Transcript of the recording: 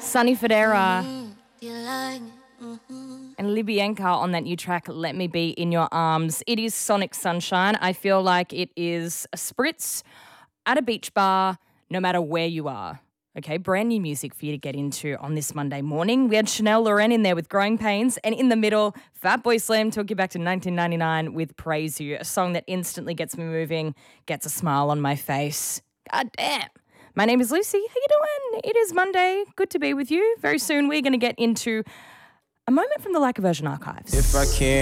Sonny Fodera and Libyanka on that new track, Let Me Be In Your Arms. It is Sonic Sunshine. I feel like it is a spritz at a beach bar, no matter where you are. Okay, brand new music for you to get into on this Monday morning. We had Chanel Lauren in there with Growing Pains, and in the middle, Fatboy Slim took you back to 1999 with Praise You, a song that instantly gets me moving, gets a smile on my face. God damn. My name is Lucy. How you doing? It is Monday. Good to be with you. Very soon we're going to get into a moment from the Like a Version archives. If I can